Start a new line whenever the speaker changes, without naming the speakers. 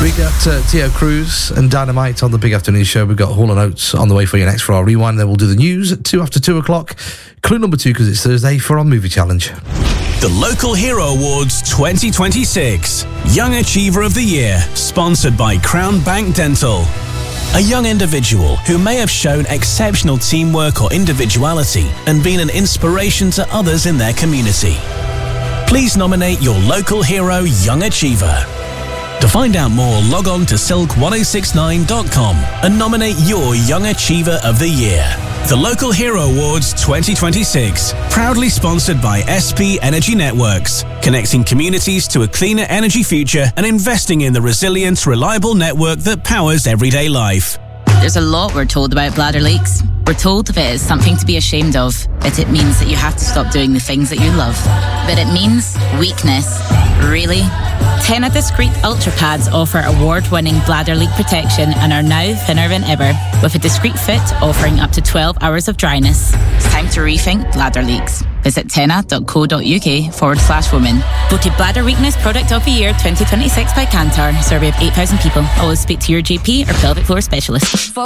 week. Got Theo Cruz and Dynamite on the Big Afternoon Show. We've got Hall & Oates on the way for you next for our rewind. Then we'll do the news at 2 o'clock. Clue number 2, because it's Thursday, for our movie challenge.
The Local Hero Awards 2026. Young Achiever of the Year, sponsored by Crown Bank Dental. A young individual who may have shown exceptional teamwork or individuality and been an inspiration to others in their community. Please nominate your local hero Young Achiever. To find out more, log on to silk1069.com and nominate your Young Achiever of the Year. The Local Hero Awards 2026, proudly sponsored by SP Energy Networks, connecting communities to a cleaner energy future and investing in the resilient, reliable network that powers everyday life.
There's a lot we're told about bladder leaks. We're told that it is something to be ashamed of, that it means that you have to stop doing the things that you love. But it means weakness. Really? TENA Discreet Ultra Pads offer award-winning bladder leak protection and are now thinner than ever, with a discreet fit offering up to 12 hours of dryness. It's time to rethink bladder leaks. Visit tena.co.uk/women. Voted Bladder Weakness Product of the Year 2026 by Kantar. Survey of 8,000 people. Always speak to your GP or pelvic floor specialist.